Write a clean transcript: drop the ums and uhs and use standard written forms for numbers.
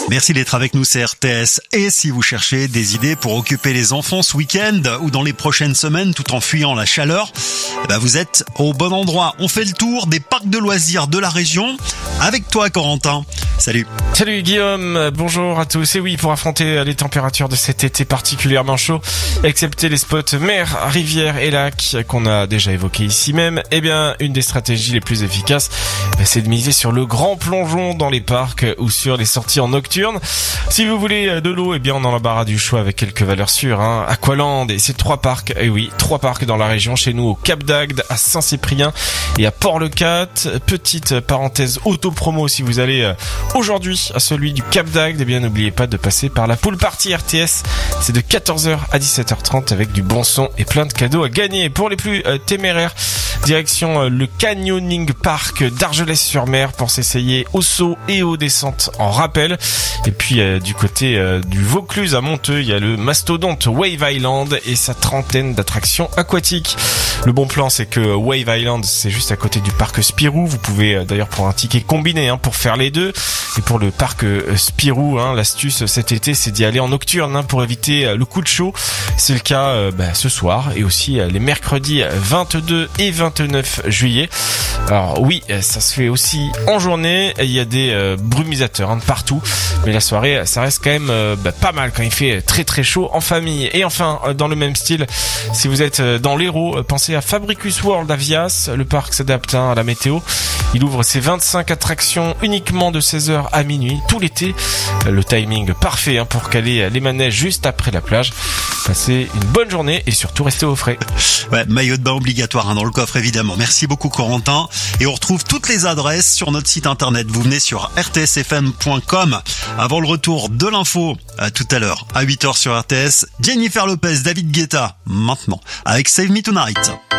Merci d'être avec nous, c'est RTS. Et si vous cherchez des idées pour occuper les enfants ce week-end ou dans les prochaines semaines tout en fuyant la chaleur, vous êtes au bon endroit. On fait le tour des parcs de loisirs de la région avec toi, Corentin. Salut. Salut Guillaume, bonjour à tous. Et oui, pour affronter les températures de cet été particulièrement chaud, excepté les spots mer, rivières et lacs qu'on a déjà évoqués ici même, une des stratégies les plus efficaces, c'est de miser sur le grand plongeon dans les parcs ou sur les sorties en nocturne. Si vous voulez de l'eau, on en l'embarras du choix avec quelques valeurs sûres. Aqualand et ces 3 parcs, 3 parcs dans la région, chez nous au Cap d'Agde, à Saint-Cyprien et à Port-le-Cat. Petite parenthèse auto-promo, si vous allez aujourd'hui à celui du Cap d'Agde, n'oubliez pas de passer par la pool party RTS. C'est de 14h à 17h30 avec du bon son et plein de cadeaux à gagner. Pour les plus téméraires, direction le Canyoning Park d'Argelès-sur-Mer pour s'essayer au saut et aux descentes en rappel. Et puis du côté du Vaucluse à Monteux, il y a le mastodonte Wave Island et sa 30aine d'attractions aquatiques. Le bon plan, c'est que Wave Island, c'est juste à côté du parc Spirou. Vous pouvez d'ailleurs prendre un ticket combiné pour faire les deux. Et pour le parc Spirou, l'astuce cet été, c'est d'y aller en nocturne pour éviter le coup de chaud. C'est le cas ce soir et aussi les mercredis 22 et 29 juillet. Alors oui, ça se fait aussi en journée. Il y a des brumisateurs de partout, mais la soirée, ça reste quand même pas mal quand il fait très très chaud en famille. Et enfin, dans le même style, si vous êtes dans l'Hérault, pensez à Fabricus World à Vias. Le parc s'adapte à la météo. Il ouvre ses 25 attractions uniquement de 16h à minuit tout l'été. Le timing parfait pour caler les manèges juste après la plage. Passez une bonne journée et surtout restez au frais. Ouais, maillot de bain obligatoire dans le coffre évidemment. Merci beaucoup Corentin. Et on retrouve toutes les adresses sur notre site internet. Vous venez sur rtsfm.com. Avant le retour de l'info, à tout à l'heure, à 8h sur RTS, Jennifer Lopez, David Guetta, maintenant, avec Save Me Tonight.